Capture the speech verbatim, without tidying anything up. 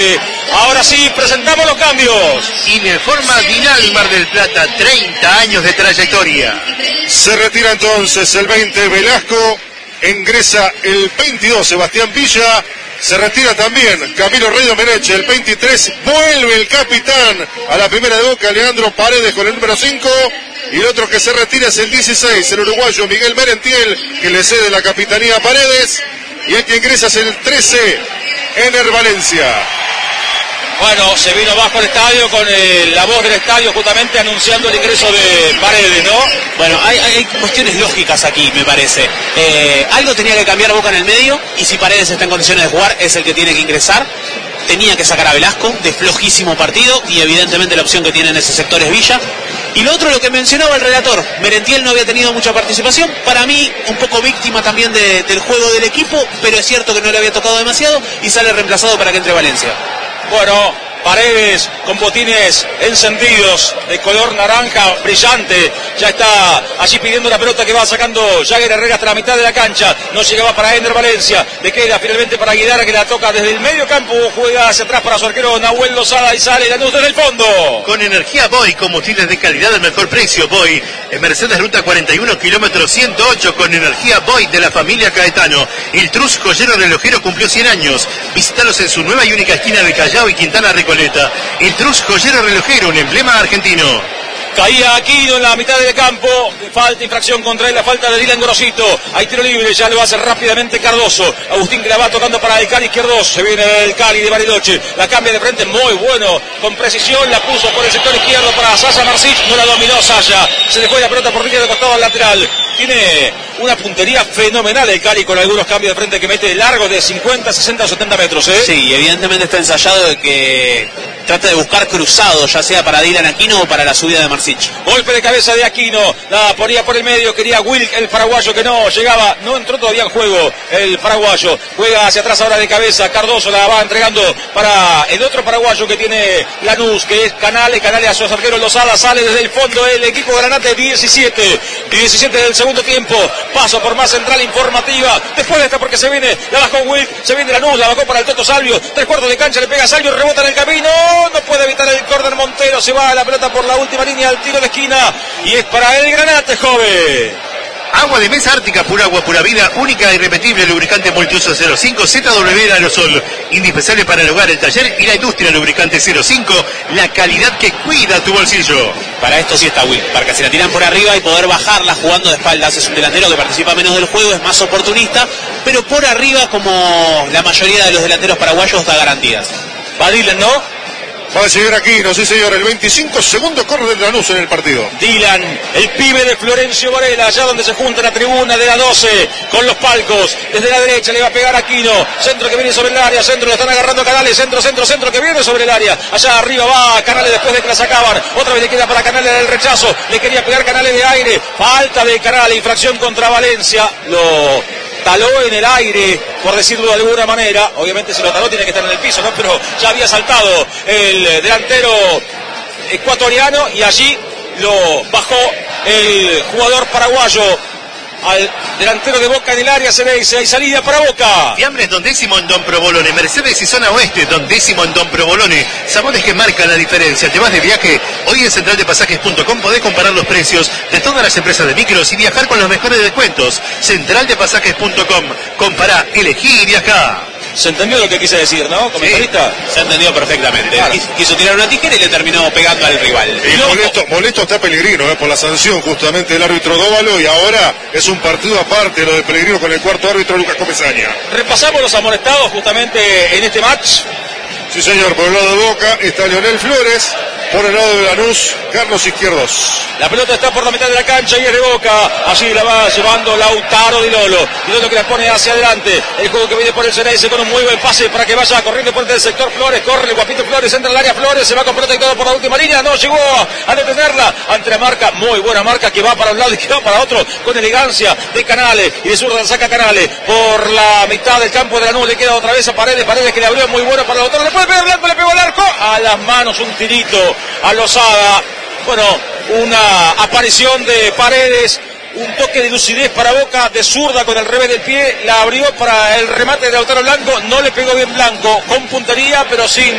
Ahora sí, presentamos los cambios. Ineforma Dinal Mar del Plata, treinta años de trayectoria. Se retira entonces el veinte Velasco, ingresa el veintidós Sebastián Villa, se retira también Camilo Rey Domenech, el veintitrés, vuelve el capitán a la primera de Boca, Leandro Paredes con el número cinco, y el otro que se retira es el dieciséis, el uruguayo Miguel Merentiel, que le cede la capitanía a Paredes, y el que ingresa es el trece, Ener Valencia. Bueno, se vino bajo el estadio con el, la voz del estadio justamente anunciando el ingreso de Paredes, ¿no? Bueno, hay, hay cuestiones lógicas aquí, me parece. Eh, algo tenía que cambiar Boca en el medio, y si Paredes está en condiciones de jugar, es el que tiene que ingresar. Tenía que sacar a Velasco, de flojísimo partido, y evidentemente la opción que tiene en ese sector es Villa. Y lo otro, lo que mencionaba el relator, Merentiel no había tenido mucha participación, para mí un poco víctima también de, del juego del equipo, pero es cierto que no le había tocado demasiado, y sale reemplazado para que entre Valencia. Bueno, Paredes con botines encendidos de color naranja brillante, ya está allí pidiendo la pelota que va sacando Jagger Herrera hasta la mitad de la cancha, no llegaba para Ener Valencia, le queda finalmente para Aguilar, que la toca desde el medio campo, juega hacia atrás para su arquero Nahuel Lozada y sale Lanús desde el fondo. Con energía Boy, combustibles de calidad al mejor precio. Boy, en Mercedes Ruta cuarenta y uno, kilómetro ciento ocho, con energía Boy de la familia Caetano. El Trus Joyero Relojero cumplió cien años. Visítalos en su nueva y única esquina de Callao y Quintana Recoleta. El Trus Joyero Relojero, un emblema argentino. Caía Aquino en la mitad del campo, falta, infracción contra él, la falta de Dylan Gorosito, hay tiro libre, ya lo va a hacer rápidamente Cardoso, Agustín que la va tocando para el Cali izquierdo, se viene el Cali de Bariloche, la cambia de frente, muy bueno, con precisión, la puso por el sector izquierdo para Sasha Marsic, no la dominó Sasha, se dejó la pelota por línea de costado al lateral, tiene una puntería fenomenal el Cali con algunos cambios de frente que mete largo de cincuenta, sesenta o setenta metros, ¿eh? Sí, evidentemente está ensayado de que trata de buscar cruzado, ya sea para Dylan Aquino o para la subida de Marsic. Golpe de cabeza de Aquino, la ponía por el medio, quería Will, el paraguayo que no llegaba, no entró todavía en juego el paraguayo, juega hacia atrás ahora de cabeza, Cardoso la va entregando para el otro paraguayo que tiene Lanús, que es Canales, Canales a su arquero Lozada, sale desde el fondo el equipo Granate, diecisiete, diecisiete del segundo tiempo, paso por más central informativa, después de esta porque se viene, la bajó Will, se viene Lanús, la bajó para el Toto Salvio, tres cuartos de cancha, le pega a Salvio, rebota en el camino, no puede evitar el córner Montero, se va a la pelota por la última línea, al tiro de esquina, y es para el Granate, joven. Agua de mesa Ártica, pura agua, pura vida, única e irrepetible, lubricante multiuso cero cinco, Z W Aerosol, indispensable para el hogar, el taller y la industria, lubricante cero cinco, la calidad que cuida tu bolsillo. Para esto sí está Will, para que se la tiran por arriba y poder bajarla jugando de espaldas. Es un delantero que participa menos del juego, es más oportunista, pero por arriba, como la mayoría de los delanteros paraguayos, da garantías. Va Dylan, ¿no? Va a seguir aquí, no sé señor, el veinticinco, segundo córner de Lanús en el partido. Dylan, el pibe de Florencio Varela, allá donde se junta la tribuna de la doce con los palcos. Desde la derecha le va a pegar a Aquino, centro que viene sobre el área, centro lo están agarrando Canales, centro, centro, centro que viene sobre el área. Allá arriba va Canales después de que la sacaban. Otra vez le queda para Canales el rechazo, le quería pegar Canales de aire. Falta de Canales, infracción contra Valencia. Lo taló en el aire, por decirlo de alguna manera. Obviamente si lo taló tiene que estar en el piso, ¿no? Pero ya había saltado el delantero ecuatoriano y allí lo bajó el jugador paraguayo al delantero de Boca en el área. Se le dice, hay salida para Boca. Fiambres Don Décimo en Don Provolone, Mercedes y zona oeste, Don Décimo en Don Provolone, sabores que marcan la diferencia. Te vas de viaje, hoy en central de pasajes punto com podés comparar los precios de todas las empresas de micros y viajar con los mejores descuentos. central de pasajes punto com, compará, elegí y viajá. ¿Se entendió lo que quise decir, no, comentarista? Sí, se entendió perfectamente. Claro. Quiso tirar una tijera y le terminó pegando al rival. Y no, molesto, molesto está Pellegrino eh, por la sanción justamente del árbitro Dóvalo, y ahora es un partido aparte lo de Pellegrino con el cuarto árbitro Lucas Comesaña. Repasamos los amonestados justamente en este match. Sí señor, por el lado de Boca está Leonel Flores, por el lado de Lanús, Carlos Izquierdos. La pelota está por la mitad de la cancha y es de Boca. Allí la va llevando Lautaro Di Lolo. Di Lolo que la pone hacia adelante. El juego que viene por el Ceneice con un muy buen pase para que vaya corriendo por el sector Flores. Corre el guapito Flores, entra al área Flores. Se va con pelota y todo por la última línea. No llegó a detenerla. Ante la marca, muy buena marca que va para un lado y que va para otro. Con elegancia de Canales. Y de zurda saca Canales. Por la mitad del campo de Lanús le queda otra vez a Paredes. Paredes que le abrió muy bueno para el otro. Le puede pegar Blanco, le pegó al arco. A las manos un tirito a Lozada. Bueno, una aparición de Paredes, un toque de lucidez para Boca de zurda con el revés del pie, la abrió para el remate de Lautaro Blanco, no le pegó bien Blanco, con puntería pero sin